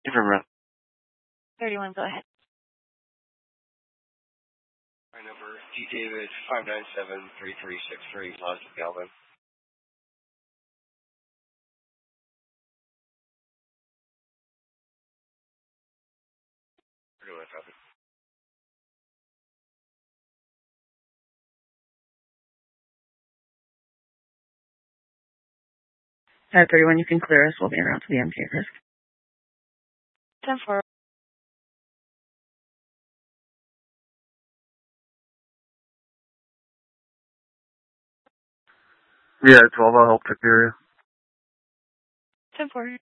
Different route. 31, go ahead. My number, D. David, 597-3363, Los Galvin. 31, copy. 31, you can clear us. We'll be around to the MK risk. 10-4. Yeah, 12, I'll help take the area. 10-4.